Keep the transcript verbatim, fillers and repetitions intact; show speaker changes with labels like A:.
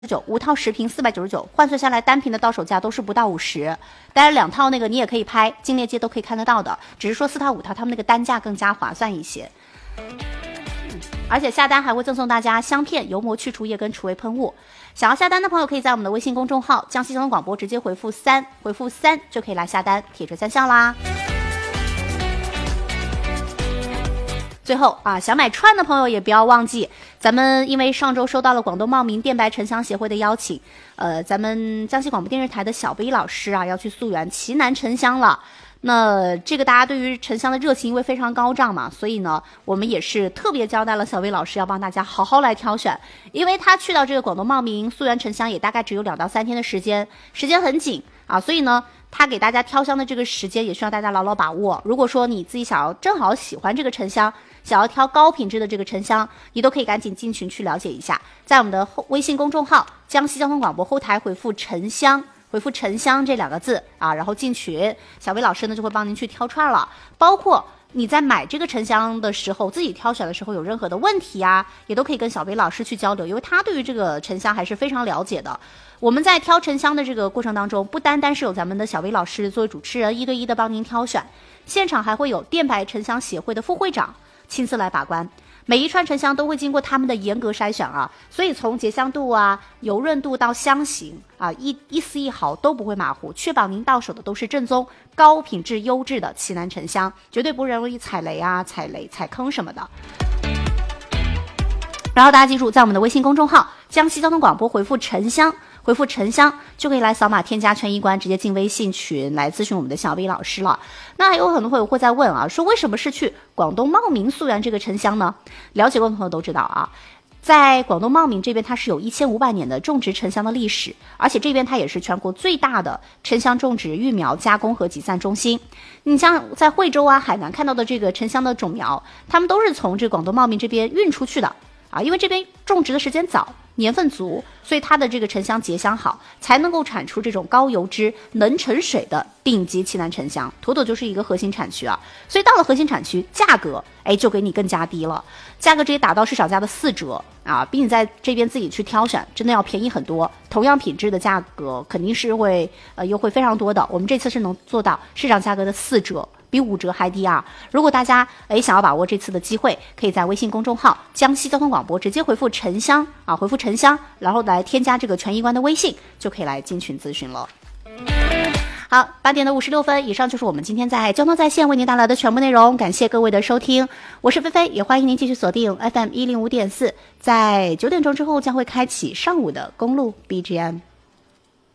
A: 九，五套十瓶四百九十九，换算下来单瓶的到手价都是不到五十。当然两套那个你也可以拍，金链接都可以看得到的，只是说四套五套他们那个单价更加划算一些。而且下单还会赠送大家香片、油膜去除液跟除味喷雾。想要下单的朋友，可以在我们的微信公众号江西交通广播直接回复三，回复三就可以来下单，铁锤三项啦。最后啊，想买串的朋友也不要忘记，咱们因为上周收到了广东茂名电白沉香协会的邀请，呃，咱们江西广播电视台的小 B 老师啊要去溯源奇楠沉香了。那这个大家对于沉香的热情因为非常高涨嘛，所以呢，我们也是特别交代了小薇老师要帮大家好好来挑选，因为他去到这个广东茂名溯源沉香也大概只有两到三天的时间，时间很紧啊，所以呢，他给大家挑香的这个时间也需要大家牢牢把握。如果说你自己想要正好喜欢这个沉香，想要挑高品质的这个沉香，你都可以赶紧进群去了解一下，在我们的微信公众号江西交通广播后台回复沉香。回复沉香这两个字啊，然后进群，小薇老师呢就会帮您去挑串了。包括你在买这个沉香的时候，自己挑选的时候有任何的问题啊，也都可以跟小薇老师去交流，因为他对于这个沉香还是非常了解的。我们在挑沉香的这个过程当中，不单单是有咱们的小薇老师作为主持人一对一的帮您挑选，现场还会有电白沉香协会的副会长亲自来把关。每一串沉香都会经过他们的严格筛选啊，所以从结香度啊、油润度到香型啊，一一丝一毫都不会马虎，确保您到手的都是正宗、高品质、优质的奇楠沉香，绝对不容易踩雷啊、踩雷、踩坑什么的。然后大家记住，在我们的微信公众号江西交通广播回复沉香，回复沉香就可以来扫码添加权益关，直接进微信群来咨询我们的小 B 老师了。那还有很多朋友会在问啊，说为什么是去广东茂名溯源这个沉香呢？了解过的朋友都知道啊，在广东茂名这边它是有一千五百年的种植沉香的历史，而且这边它也是全国最大的沉香种植、育苗、加工和集散中心。你像在惠州啊、海南看到的这个沉香的种苗，他们都是从这广东茂名这边运出去的啊，因为这边种植的时间早，年份足，所以它的这个沉香结香好，才能够产出这种高油脂、能沉水的顶级奇楠沉香。妥妥就是一个核心产区啊，所以到了核心产区，价格哎就给你更加低了，价格直接打到市场价的四折啊，比你在这边自己去挑选真的要便宜很多。同样品质的价格肯定是会呃优惠非常多的，我们这次是能做到市场价格的四折。比五折还低啊！如果大家诶想要把握这次的机会，可以在微信公众号江西交通广播直接回复沉香啊，回复沉香，然后来添加这个权益官的微信，就可以来进群咨询了。好，八点的五十六分，以上就是我们今天在交通在线为您带来的全部内容，感谢各位的收听，我是菲菲，也欢迎您继续锁定 F M 一零五点四，在九点钟之后将会开启上午的公路 B G M。